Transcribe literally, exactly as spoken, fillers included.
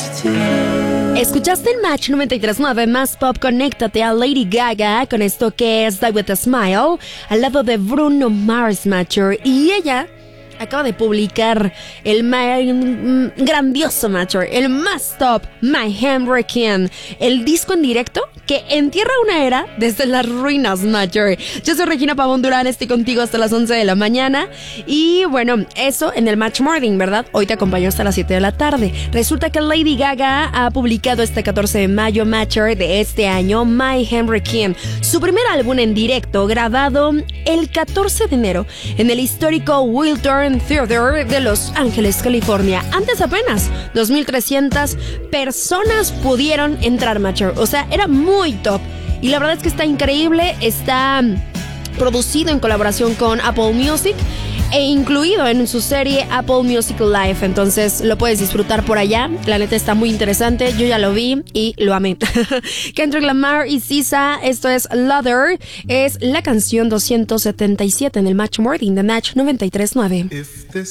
Escuchaste el Match noventa y tres punto nueve Más Pop. Conéctate a Lady Gaga con esto que es Die With A Smile al lado de Bruno Mars, Matcher. Y ella acaba de publicar el ma- grandioso, Matcher, el más top, My Hurricane, el disco en directo que entierra una era desde las ruinas, Matcher. Yo soy Regina Pavón Durán, estoy contigo hasta las once de la mañana. Y bueno, eso en el Match Morning, ¿verdad? Hoy te acompaño hasta las siete de la tarde. Resulta que Lady Gaga ha publicado este catorce de mayo, Matcher, de este año, My Hurricane, su primer álbum en directo, grabado el catorce de enero en el histórico Wildern Theater de Los Ángeles, California. Antes apenas dos mil trescientas personas pudieron entrar, Matcher. O sea, era muy top. Y la verdad es que está increíble. Está producido en colaboración con Apple Music e incluido en su serie Apple Music Live. Entonces lo puedes disfrutar por allá. La neta está muy interesante. Yo ya lo vi y lo amé. Kendrick Lamar y S Z A. Esto es Leather. Es la canción doscientos setenta y siete en el Match Morning de Match noventa y tres punto nueve.